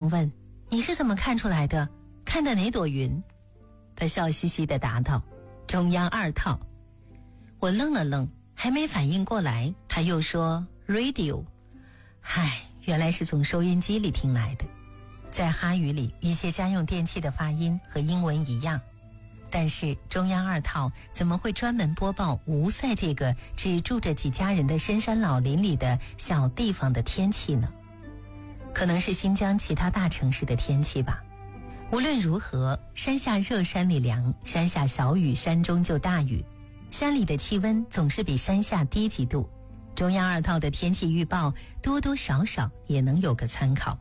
问：你是怎么看出来的？看的哪朵云？他笑嘻嘻地答道：中央2套。我愣了愣，还没反应过来，他又说 radio。 嗨，原来是从收音机里听来的。在哈语里，一些家用电器的发音和英文一样，但是中央2套怎么会专门播报吴塞这个只住着几家人的深山老林里的小地方的天气呢？可能是新疆其他大城市的天气吧。无论如何，山下热山里凉，山下小雨山中就大雨，山里的气温总是比山下低几度，中央2套的天气预报多多少少也能有个参考。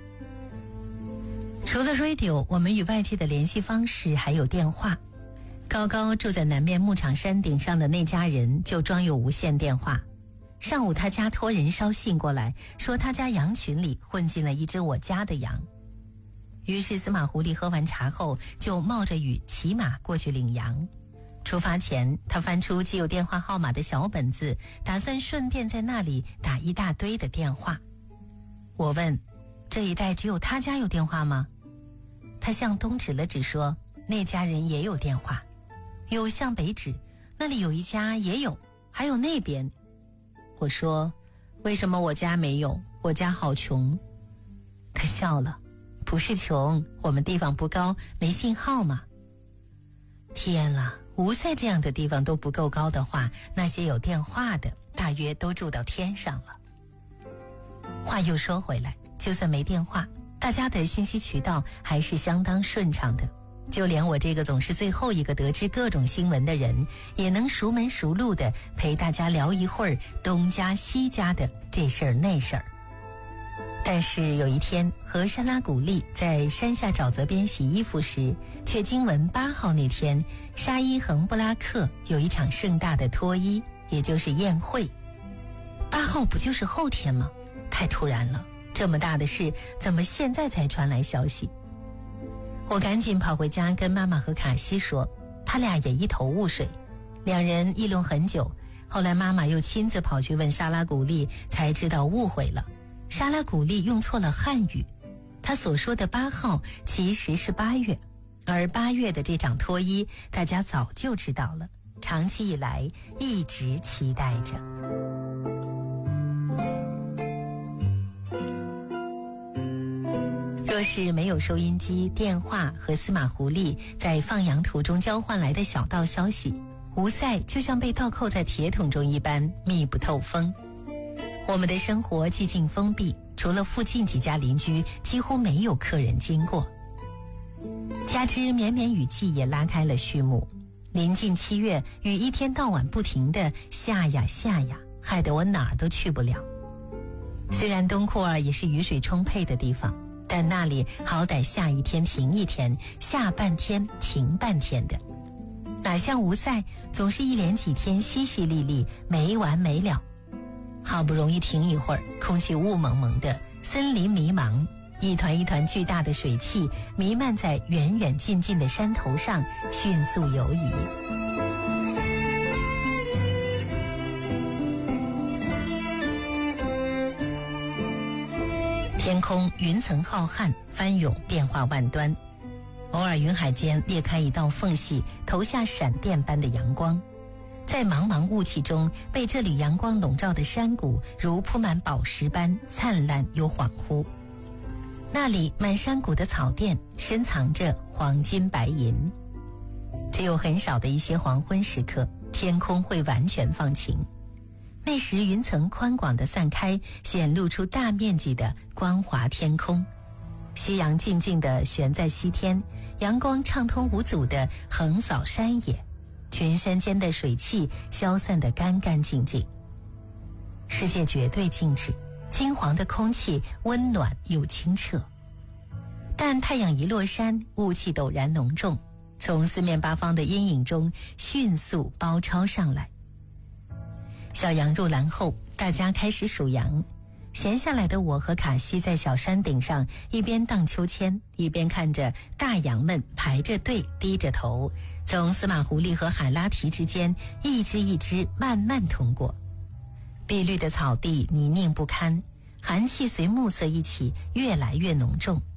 除了 radio， 我们与外界的联系方式还有电话。高高住在南面牧场山顶上的那家人就装有无线电话。上午他家托人捎信过来，说他家羊群里混进了一只我家的羊。于是司马狐狸喝完茶后就冒着雨骑马过去领羊。出发前，他翻出记有电话号码的小本子，打算顺便在那里打一大堆的电话。我问：这一带只有他家有电话吗？他向东指了指说：那家人也有电话。又向北指：那里有一家也有，还有那边。我说：为什么我家没有？我家好穷。他笑了：不是穷，我们地方不高，没信号嘛。天啦，吴塞这样的地方都不够高的话，那些有电话的大约都住到天上了。话又说回来，就算没电话，大家的信息渠道还是相当顺畅的。就连我这个总是最后一个得知各种新闻的人，也能熟门熟路的陪大家聊一会儿东家西家的这事儿那事儿。但是有一天，和沙拉古丽在山下沼泽边洗衣服时，却惊闻8号那天沙伊恒布拉克有一场盛大的脱衣，也就是宴会。8号不就是后天吗？太突然了，这么大的事怎么现在才传来消息？我赶紧跑回家跟妈妈和卡西说，他俩也一头雾水。两人议论很久，后来妈妈又亲自跑去问沙拉古丽，才知道误会了。沙拉古丽用错了汉语，他所说的8号其实是8月，而8月的这场脱衣大家早就知道了，长期以来一直期待着。若是没有收音机、电话和司马狐狸在放羊途中交换来的小道消息，吴塞就像被倒扣在铁桶中一般密不透风。我们的生活寂静封闭，除了附近几家邻居，几乎没有客人经过。加之绵绵雨季也拉开了序幕，临近7月，雨一天到晚不停地下呀下呀，害得我哪儿都去不了。虽然东库尔也是雨水充沛的地方，但那里好歹下一天停一天，下半天停半天的，哪像吴塞总是一连几天淅淅沥沥，没完没了。好不容易停一会儿，空气雾蒙蒙的，森林迷茫，一团一团巨大的水汽弥漫在远远近近的山头上，迅速游移。天空云层浩瀚，翻涌变化万端，偶尔云海间裂开一道缝隙，投下闪电般的阳光。在茫茫雾气中，被这里阳光笼罩的山谷如铺满宝石般灿烂又恍惚。那里满山谷的草甸深藏着黄金白银。只有很少的一些黄昏时刻，天空会完全放晴，那时云层宽广地散开，显露出大面积的光滑天空。夕阳静静地悬在西天，阳光畅通无阻地横扫山野，群山间的水汽消散得干干净净。世界绝对静止，金黄的空气温暖又清澈。但太阳一落山，雾气陡然浓重，从四面八方的阴影中迅速包抄上来。小羊入栏后，大家开始数羊。闲下来的我和卡西在小山顶上一边荡秋千，一边看着大羊们排着队低着头，从司马狐狸和海拉提之间一只一只慢慢通过。碧绿的草地泥泞不堪，寒气随暮色一起越来越浓重。